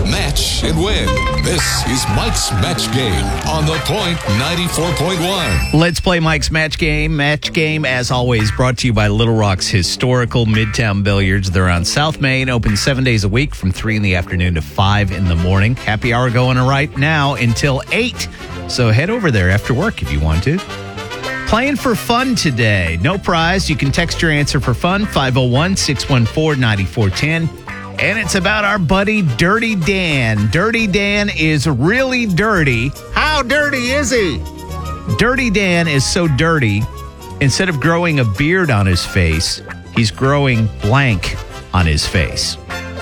match, and win. This is Mike's Match Game on The Point 94.1. Let's play Mike's Match Game. Match Game, as always, brought to you by Little Rock's historical Midtown Billiards. They're on South Main, open 7 days a week from 3 in the afternoon to 5 in the morning. Happy hour going right now until 8. So head over there after work if you want to. Playing for fun today. No prize. You can text your answer for fun, 501-614-9410. And it's about our buddy Dirty Dan. Dirty Dan is really dirty. How dirty is he? Dirty Dan is so dirty, instead of growing a beard on his face, he's growing blank on his face.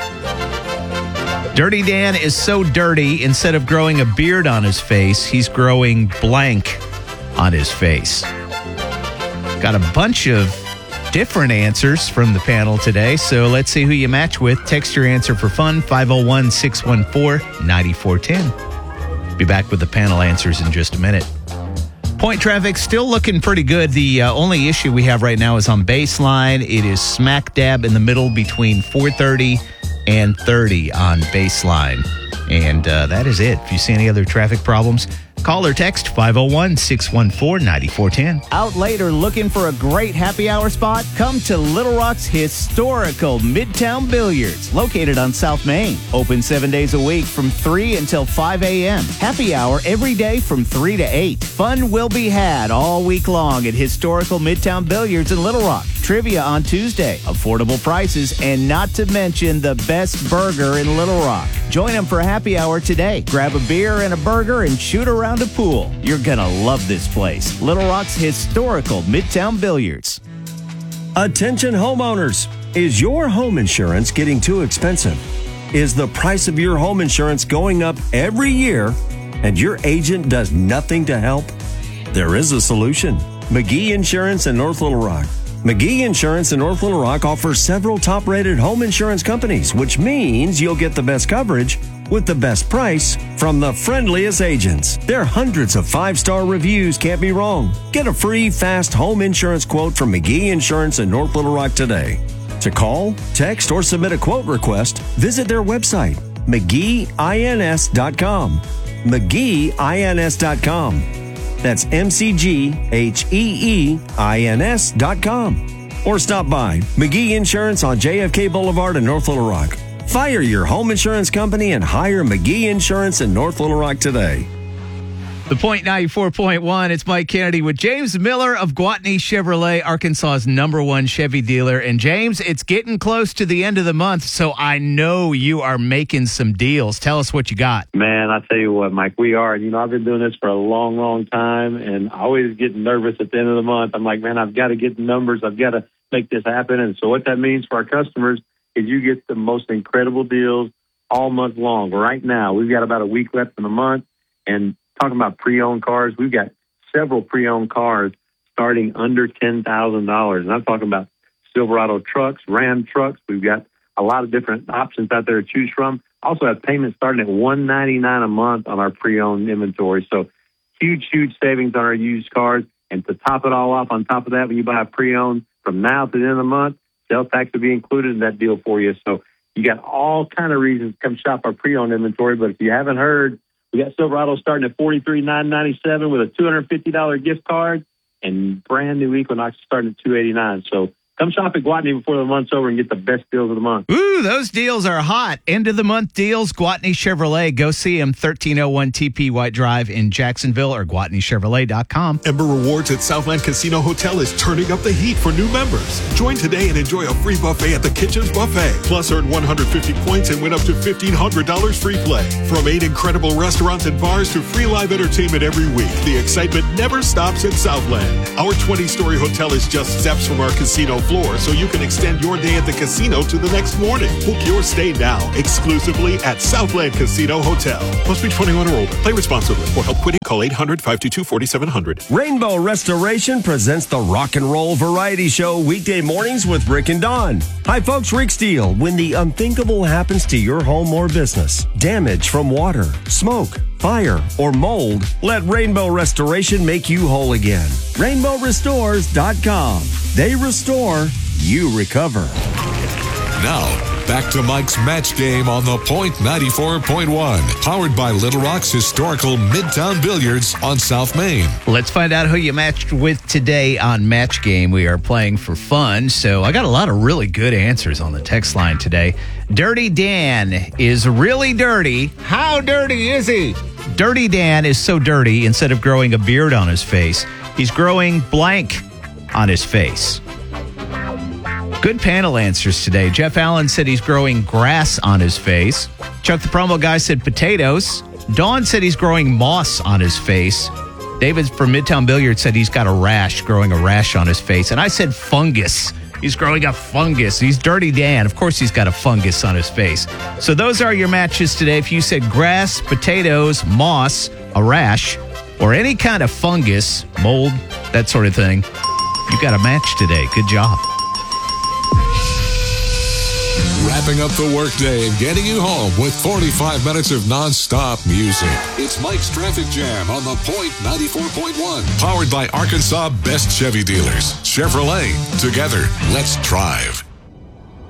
Dirty Dan is so dirty, instead of growing a beard on his face, he's growing blank on his face. Got a bunch of different answers from the panel today, so let's see who you match with. Text your answer for fun, 501-614-9410. Be back with the panel answers in just a minute. Point traffic still looking pretty good. The only issue we have right now is on baseline. It is smack dab in the middle between 430 and 30 on baseline. And that is it. If you see any other traffic problems, call or text 501-614-9410. Out later looking for a great happy hour spot? Come to Little Rock's historical Midtown Billiards, located on South Main. Open 7 days a week from 3 until 5 a.m. Happy hour every day from 3 to 8. Fun will be had all week long at historical Midtown Billiards in Little Rock. Trivia on Tuesday, affordable prices, and not to mention the best burger in Little Rock. Join them for happy hour today. Grab a beer and a burger and shoot around a pool. You're gonna love this place. Little Rock's historical Midtown Billiards. Attention homeowners. Is your home insurance getting too expensive? Is the price of your home insurance going up every year and your agent does nothing to help? There is a solution. McGee Insurance in North Little Rock. McGee Insurance in North Little Rock offers several top-rated home insurance companies, which means you'll get the best coverage with the best price from the friendliest agents. Their hundreds of 5-star reviews can't be wrong. Get a free, fast home insurance quote from McGee Insurance in North Little Rock today. To call, text, or submit a quote request, visit their website, McGeeINS.com. McGeeINS.com. That's McGeeINS.com. Or stop by McGee Insurance on JFK Boulevard in North Little Rock. Fire your home insurance company and hire McGee Insurance in North Little Rock today. The Point 94.1, it's Mike Kennedy with James Miller of Gwatney Chevrolet, Arkansas's #1 Chevy dealer. And James, it's getting close to the end of the month, so I know you are making some deals. Tell us what you got. Man, I tell you what, Mike, we are. You know, I've been doing this for a long, long time, and I always get nervous at the end of the month. I'm like, man, I've got to get the numbers. I've got to make this happen. And so what that means for our customers is you get the most incredible deals all month long. Right now, we've got about a week left in the month, and talking about pre-owned cars, we've got several pre-owned cars starting under $10,000. And I'm talking about Silverado trucks, Ram trucks. We've got a lot of different options out there to choose from. Also have payments starting at $199 a month on our pre-owned inventory. So huge savings on our used cars. And to top it all off, on top of that, when you buy a pre-owned from now to the end of the month, sales tax will be included in that deal for you. So you got all kind of reasons to come shop our pre-owned inventory. But if you haven't heard, we got Silverado starting at $43,997 with a $250 gift card, and brand new Equinox starting at $289. So come shop at Gwatney before the month's over and get the best deals of the month. Ooh, those deals are hot. End of the month deals, Gwatney Chevrolet. Go see them, 1301 TP White Drive in Jacksonville or GwatneyChevrolet.com. Ember Rewards at Southland Casino Hotel is turning up the heat for new members. Join today and enjoy a free buffet at the Kitchens Buffet. Plus, earn 150 points and win up to $1,500 free play. From 8 incredible restaurants and bars to free live entertainment every week, the excitement never stops at Southland. Our 20-story hotel is just steps from our casino floor, so you can extend your day at the casino to the next morning. Book your stay now exclusively at Southland Casino Hotel. Must be 21 or older. Play responsibly. For help quitting, call 800-522-4700. Rainbow Restoration presents the Rock and Roll Variety Show weekday mornings with Rick and Dawn. Hi folks, Rick Steele. When the unthinkable happens to your home or business, damage from water, smoke, fire, or mold, let Rainbow Restoration make you whole again. RainbowRestores.com. They restore, you recover. Now, Back to Mike's Match Game on the Point 94.1. Powered by Little Rock's historical Midtown Billiards on South Main. Let's find out who you matched with today on Match Game. We are playing for fun, so I got a lot of really good answers on the text line today. Dirty Dan is really dirty. How dirty is he? Dirty Dan is so dirty, instead of growing a beard on his face, he's growing blank on his face. Good panel answers today. Jeff Allen said he's growing grass on his face. Chuck the promo guy said potatoes. Dawn said he's growing moss on his face. David from Midtown Billiards said he's got growing a rash on his face. And I said fungus. He's growing a fungus. He's Dirty Dan. Of course he's got a fungus on his face. So those are your matches today. If you said grass, potatoes, moss, a rash, or any kind of fungus, mold, that sort of thing, you got a match today. Good job. Wrapping up the workday and getting you home with 45 minutes of non-stop music. It's Mike's Traffic Jam on the Point 94.1. Powered by Arkansas' best Chevy dealers. Chevrolet. Together, let's drive.